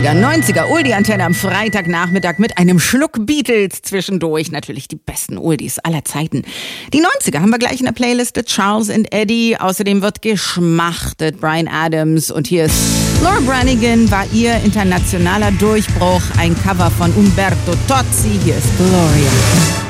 90er, Oldie-Antenne am Freitagnachmittag mit einem Schluck Beatles zwischendurch. Natürlich die besten Oldies aller Zeiten. Die 90er haben wir gleich in der Playliste. Charles and Eddie. Außerdem wird geschmachtet. Bryan Adams. Und hier ist Laura Branigan, war ihr internationaler Durchbruch. Ein Cover von Umberto Tozzi. Hier ist Gloria.